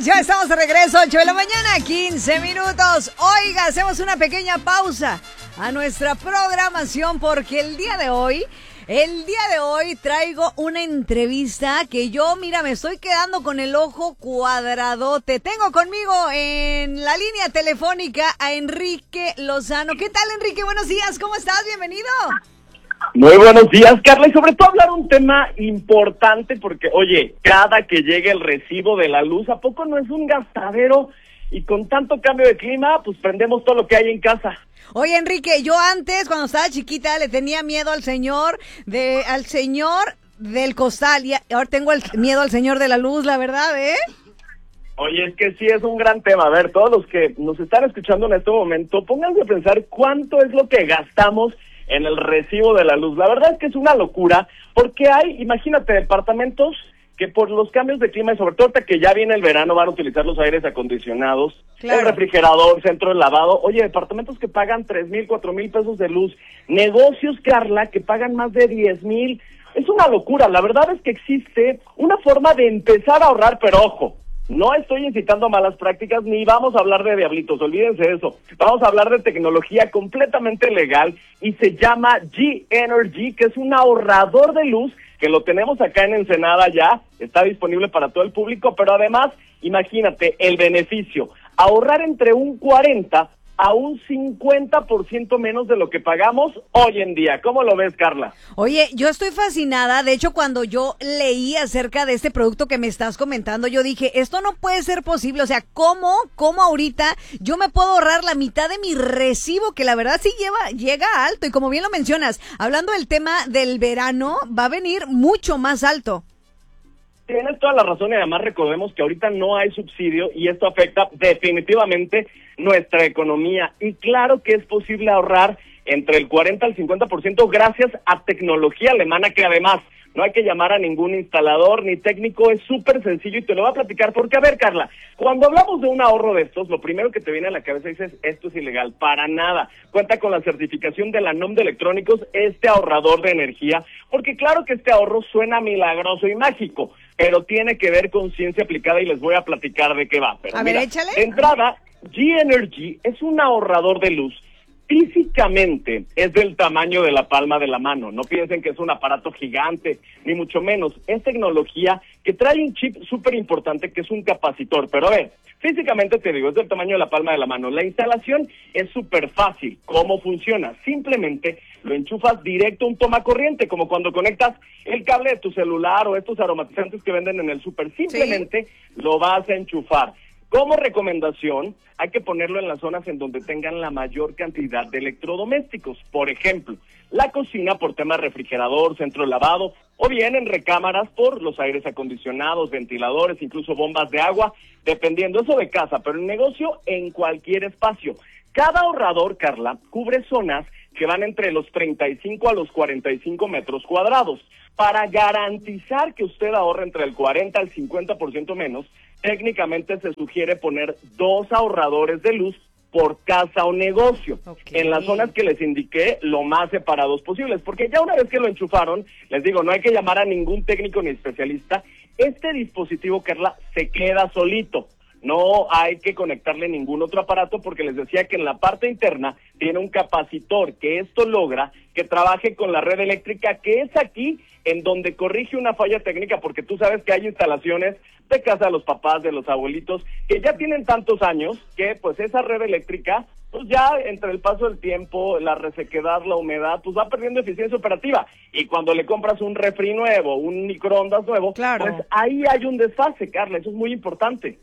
Ya estamos de regreso, 8 de la mañana, 15 minutos. Oiga, hacemos una pequeña pausa a nuestra programación porque el día de hoy traigo una entrevista que yo, mira, me estoy quedando con el ojo cuadradote. Tengo conmigo en la línea telefónica a Enrique Lozano. ¿Qué tal, Enrique? Buenos días, ¿cómo estás? Bienvenido. Muy buenos días, Carla, y sobre todo hablar un tema importante porque, oye, cada que llegue el recibo de la luz, ¿a poco no es un gastadero? Y con tanto cambio de clima, pues prendemos todo lo que hay en casa. Oye, Enrique, yo antes, cuando estaba chiquita, le tenía miedo al señor del costal, y ahora tengo miedo al señor de la luz, la verdad, ¿eh? Oye, es que sí es un gran tema. A ver, todos los que nos están escuchando en este momento, pónganse a pensar cuánto es lo que gastamos en el recibo de la luz. La verdad es que es una locura, porque hay, imagínate, departamentos que por los cambios de clima, y sobre todo que ya viene el verano, van a utilizar los aires acondicionados, claro, el refrigerador, centro de lavado. Oye, departamentos que pagan 3,000, 4,000 pesos de luz, negocios, Carla, que pagan más de 10,000. Es una locura. La verdad es que existe una forma de empezar a ahorrar, pero ojo, no estoy incitando a malas prácticas, ni vamos a hablar de diablitos, olvídense de eso. Vamos a hablar de tecnología completamente legal y se llama G-Energy, que es un ahorrador de luz, que lo tenemos acá en Ensenada ya, está disponible para todo el público, pero además, imagínate, el beneficio, ahorrar entre un 40 a un 50% menos de lo que pagamos hoy en día. ¿Cómo lo ves, Carla? Oye, yo estoy fascinada. De hecho, cuando yo leí acerca de este producto que me estás comentando, yo dije, esto no puede ser posible. O sea, ¿cómo ahorita yo me puedo ahorrar la mitad de mi recibo? Que la verdad sí llega alto. Y como bien lo mencionas, hablando del tema del verano, va a venir mucho más alto. Tienes toda la razón, y además recordemos que ahorita no hay subsidio y esto afecta definitivamente nuestra economía. Y claro que es posible ahorrar entre el 40 al 50% gracias a tecnología alemana, que además no hay que llamar a ningún instalador ni técnico, es súper sencillo y te lo voy a platicar porque, a ver, Carla, cuando hablamos de un ahorro de estos, lo primero que te viene a la cabeza dices, esto es ilegal, para nada. Cuenta con la certificación de la NOM de electrónicos, este ahorrador de energía, porque claro que este ahorro suena milagroso y mágico, pero tiene que ver con ciencia aplicada y les voy a platicar de qué va. Pero a mira, ver, échale. De entrada, G-Energy es un ahorrador de luz. Físicamente es del tamaño de la palma de la mano, no piensen que es un aparato gigante, ni mucho menos, es tecnología que trae un chip súper importante que es un capacitor, pero a ver, físicamente te digo, es del tamaño de la palma de la mano, la instalación es súper fácil. ¿Cómo funciona? Simplemente lo enchufas directo a un tomacorriente, como cuando conectas el cable de tu celular o estos aromatizantes que venden en el súper, simplemente ¿sí? Lo vas a enchufar. Como recomendación, hay que ponerlo en las zonas en donde tengan la mayor cantidad de electrodomésticos. Por ejemplo, la cocina por tema refrigerador, centro de lavado, o bien en recámaras por los aires acondicionados, ventiladores, incluso bombas de agua, dependiendo eso de casa, pero en negocio en cualquier espacio. Cada ahorrador, Carla, cubre zonas que van entre los 35 a los 45 metros cuadrados. Para garantizar que usted ahorre entre el 40 al 50% menos, técnicamente se sugiere poner 2 ahorradores de luz por casa o negocio. Okay. En las zonas que les indiqué, lo más separados posibles, porque ya una vez que lo enchufaron, les digo, no hay que llamar a ningún técnico ni especialista. Este dispositivo, Carla, se queda solito. No hay que conectarle ningún otro aparato porque les decía que en la parte interna tiene un capacitor que esto logra que trabaje con la red eléctrica, que es aquí en donde corrige una falla técnica, porque tú sabes que hay instalaciones de casa de los papás, de los abuelitos, que ya tienen tantos años que pues esa red eléctrica, pues ya entre el paso del tiempo, la resequedad, la humedad, pues va perdiendo eficiencia operativa. Y cuando le compras un refri nuevo, un microondas nuevo, claro, pues ahí hay un desfase, Carla, eso es muy importante.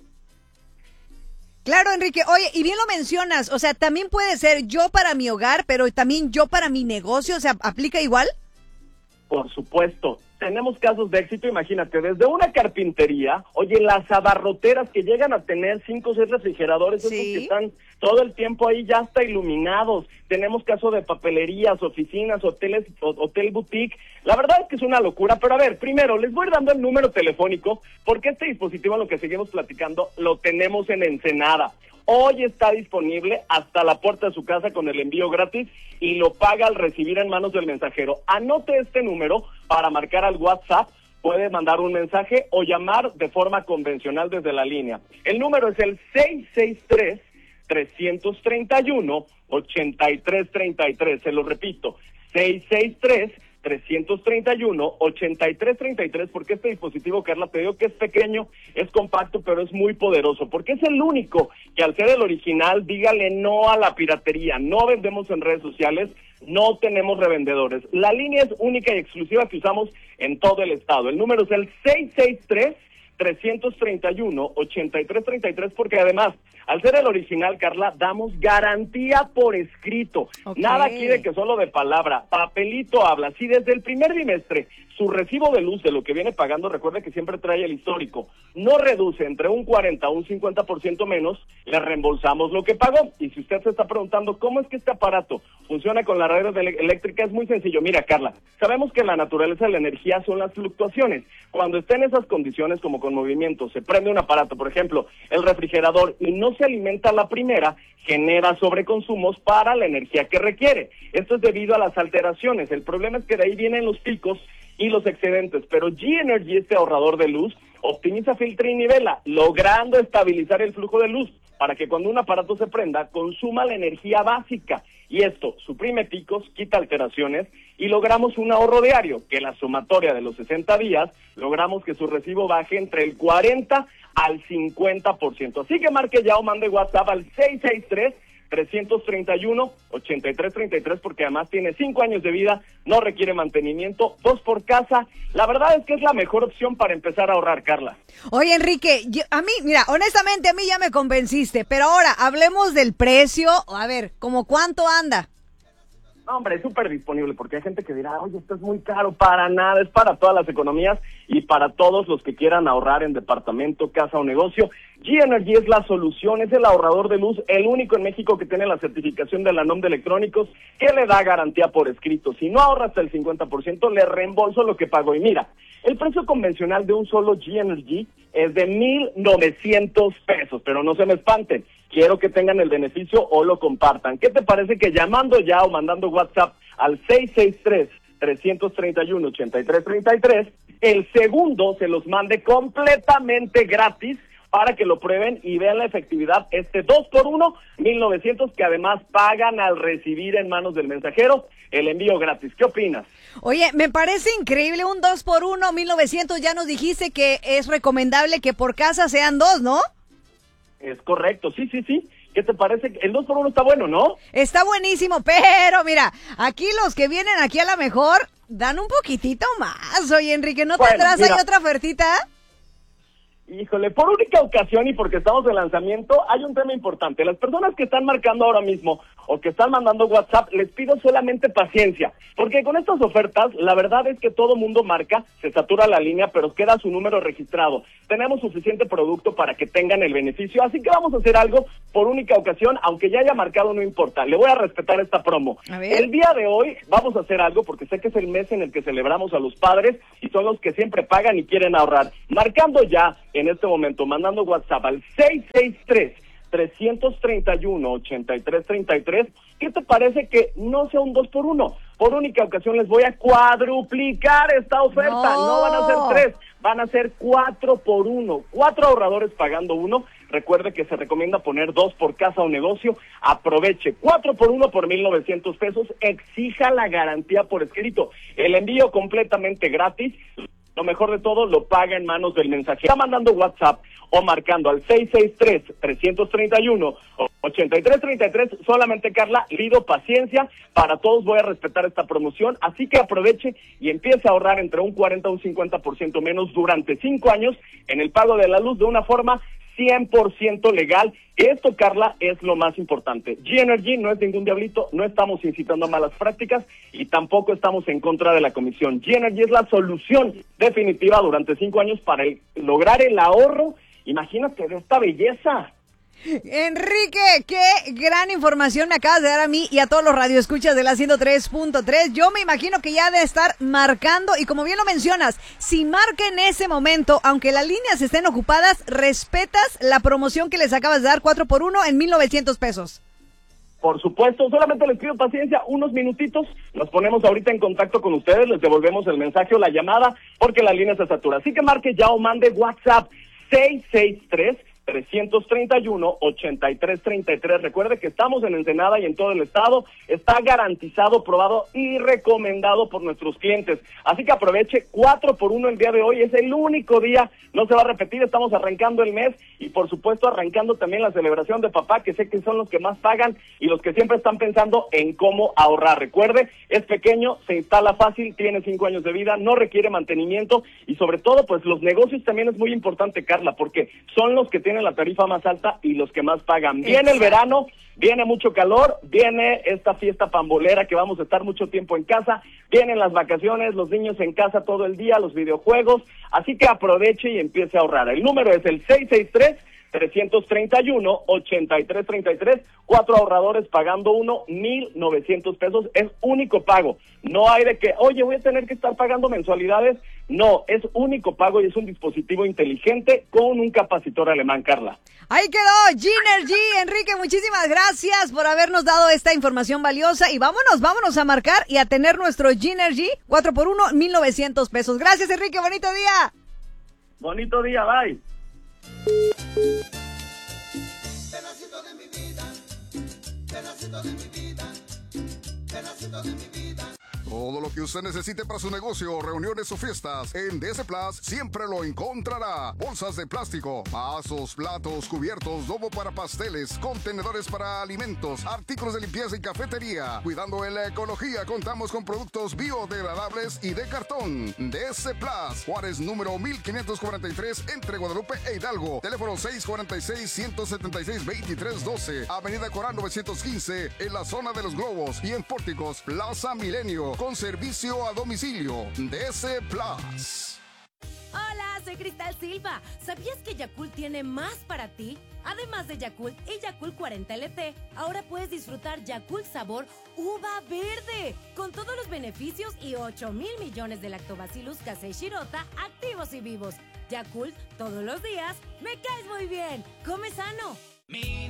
Claro, Enrique. Oye, y bien lo mencionas, o sea, también puede ser yo para mi hogar, pero también yo para mi negocio, o sea, ¿aplica igual? Por supuesto. Tenemos casos de éxito, imagínate, desde una carpintería, oye, las abarroteras que llegan a tener 5 o 6 refrigeradores, ¿sí? Esos que están todo el tiempo ahí ya hasta iluminados. Tenemos casos de papelerías, oficinas, hoteles, hotel boutique. La verdad es que es una locura, pero a ver, primero, les voy dando el número telefónico, porque este dispositivo, en lo que seguimos platicando, lo tenemos en Ensenada. Hoy está disponible hasta la puerta de su casa con el envío gratis y lo paga al recibir en manos del mensajero. Anote este número para marcar al WhatsApp puede mandar un mensaje o llamar de forma convencional desde la línea. El número es el 663-331-8333. Se lo repito, 663-331-8333, porque este dispositivo, Carla, te digo que es pequeño, es compacto, pero es muy poderoso, porque es el único que al ser el original, dígale no a la piratería. No vendemos en redes sociales, no tenemos revendedores. La línea es única y exclusiva que usamos en todo el estado. El número es el 663-331-8333, porque además, al ser el original, Carla, damos garantía por escrito. Okay. Nada aquí de que solo de palabra, papelito habla. Si desde el primer bimestre su recibo de luz de lo que viene pagando, recuerde que siempre trae el histórico, no reduce entre un 40 o un 50% menos, le reembolsamos lo que pagó. Y si usted se está preguntando cómo es que este aparato funciona con la red eléctrica, es muy sencillo. Mira, Carla, sabemos que la naturaleza de la energía son las fluctuaciones. Cuando esté en esas condiciones, como con movimiento, se prende un aparato, por ejemplo, el refrigerador, y no se alimenta a la primera, genera sobreconsumos para la energía que requiere. Esto es debido a las alteraciones. El problema es que de ahí vienen los picos y los excedentes, pero G-Energy, este ahorrador de luz, optimiza, filtra y nivela, logrando estabilizar el flujo de luz para que cuando un aparato se prenda, consuma la energía básica. Y esto suprime picos, quita alteraciones y logramos un ahorro diario, que la sumatoria de los 60 días, logramos que su recibo baje entre el 40 al 50%. Así que marque ya o mande WhatsApp al 663-331-8333, porque además tiene 5 años de vida, no requiere mantenimiento, 2 por casa. La verdad es que es la mejor opción para empezar a ahorrar, Carla. Oye, Enrique, a mí, mira, honestamente a mí ya me convenciste, pero ahora hablemos del precio. A ver, ¿cómo cuánto anda? No, hombre, es súper disponible, porque hay gente que dirá, oye, esto es muy caro. Para nada, es para todas las economías y para todos los que quieran ahorrar en departamento, casa o negocio. G-Energy es la solución, es el ahorrador de luz, el único en México que tiene la certificación de la NOM de electrónicos, que le da garantía por escrito. Si no ahorra hasta el 50%, le reembolso lo que pagó. Y mira, el precio convencional de un solo G-Energy es de 1,900 pesos, pero no se me espanten. Quiero que tengan el beneficio o lo compartan. ¿Qué te parece que llamando ya o mandando WhatsApp al 663-331-8333, el segundo se los mande completamente gratis para que lo prueben y vean la efectividad? Este 2x1, 1,900, que además pagan al recibir en manos del mensajero el envío gratis. ¿Qué opinas? Oye, me parece increíble, un 2x1, 1,900, ya nos dijiste que es recomendable que por casa sean 2, ¿no? Es correcto, sí. ¿Qué te parece? El 2x1 está bueno, ¿no? Está buenísimo, pero mira, aquí los que vienen aquí a la mejor dan un poquitito más. Oye, Enrique, ¿no tendrás ahí otra ofertita? Híjole, por única ocasión y porque estamos de lanzamiento, hay un tema importante. Las personas que están marcando ahora mismo o que están mandando WhatsApp, les pido solamente paciencia, porque con estas ofertas, la verdad es que todo mundo marca, se satura la línea, pero queda su número registrado. Tenemos suficiente producto para que tengan el beneficio, así que vamos a hacer algo por única ocasión, aunque ya haya marcado, no importa. Le voy a respetar esta promo. El día de hoy vamos a hacer algo, porque sé que es el mes en el que celebramos a los padres y son los que siempre pagan y quieren ahorrar. Marcando ya en este momento, mandando WhatsApp al 663-331-8333, ¿qué te parece que no sea un 2x1? Por única ocasión les voy a cuadruplicar esta oferta. No van a ser 3, van a ser 4x1. 4 ahorradores pagando 1. Recuerde que se recomienda poner 2 por casa o negocio. Aproveche 4x1 por 1,900 pesos. Exija la garantía por escrito. El envío completamente gratis. Lo mejor de todo, lo paga en manos del mensajero. Está mandando WhatsApp o marcando al 663-331-8333. Solamente, Carla, pido paciencia. Para todos voy a respetar esta promoción. Así que aproveche y empiece a ahorrar entre un 40 a un 50% menos durante 5 años en el pago de la luz de una forma 100% legal. Esto, Carla, es lo más importante. G-Energy no es ningún diablito, no estamos incitando a malas prácticas y tampoco estamos en contra de la comisión. G-Energy es la solución definitiva durante 5 años para lograr el ahorro. Imagínate de esta belleza. Enrique, qué gran información me acabas de dar a mí y a todos los radioescuchas de la 103.3. Yo me imagino que ya de estar marcando, y como bien lo mencionas, si marca en ese momento, aunque las líneas estén ocupadas, respetas la promoción que les acabas de dar, 4x1 en 1,900 pesos. Por supuesto, solamente les pido paciencia, unos minutitos, nos ponemos ahorita en contacto con ustedes, les devolvemos el mensaje o la llamada, porque la línea se satura. Así que marque ya o mande WhatsApp 663-331-8333. Recuerde que estamos en Ensenada y en todo el estado. Está garantizado, probado y recomendado por nuestros clientes. Así que aproveche 4x1 el día de hoy. Es el único día, no se va a repetir. Estamos arrancando el mes y por supuesto arrancando también la celebración de papá, que sé que son los que más pagan y los que siempre están pensando en cómo ahorrar. Recuerde, es pequeño, se instala fácil, tiene 5 años de vida, no requiere mantenimiento y sobre todo pues los negocios también es muy importante, Carla, porque son los que tienen la tarifa más alta y los que más pagan. Viene el verano, viene mucho calor, viene esta fiesta pambolera que vamos a estar mucho tiempo en casa, vienen las vacaciones, los niños en casa todo el día, los videojuegos, así que aproveche y empiece a ahorrar. El número es el 663-331-8333, 4 ahorradores pagando 1,900 pesos, es único pago, no hay de que, oye, voy a tener que estar pagando mensualidades, no, es único pago y es un dispositivo inteligente con un capacitor alemán, Carla. Ahí quedó Ginergy. Enrique, muchísimas gracias por habernos dado esta información valiosa y vámonos a marcar y a tener nuestro Ginergy 4x1, 1,900 pesos. Gracias, Enrique, bonito día. Bonito día, bye. Pedacito de mi vida, pedacito de mi vida, pedacito de mi vida. Todo lo que usted necesite para su negocio, reuniones o fiestas, en DS Plus siempre lo encontrará. Bolsas de plástico, vasos, platos, cubiertos, lobo para pasteles, contenedores para alimentos, artículos de limpieza y cafetería. Cuidando en la ecología, contamos con productos biodegradables y de cartón. DS Plus, Juárez número 1543, entre Guadalupe e Hidalgo. Teléfono 646-176-2312. Avenida Corán 915, en la zona de los Globos. Y en Pórticos, Plaza Milenio, con servicio a domicilio. DS Plus. Hola, soy Cristal Silva. ¿Sabías que Yakult tiene más para ti? Además de Yakult y Yakult 40 LT, ahora puedes disfrutar Yakult sabor uva verde, con todos los beneficios y 8,000 millones de lactobacillus casei shirota activos y vivos. Yakult, todos los días, me caes muy bien. Come sano.